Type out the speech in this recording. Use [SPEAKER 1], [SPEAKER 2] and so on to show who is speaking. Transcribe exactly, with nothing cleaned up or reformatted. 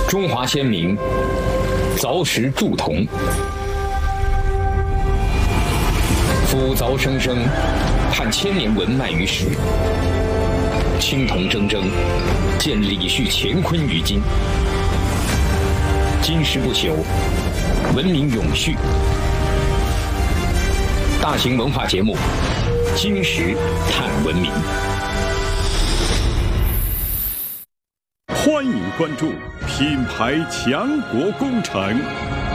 [SPEAKER 1] 中华先民凿石铸铜，斧凿生生，盼千年文脉于史。青铜铮铮，见李旭乾坤于今。今时不朽，文明永续。大型文化节目《今时探文明》，
[SPEAKER 2] 欢迎关注品牌强国工程。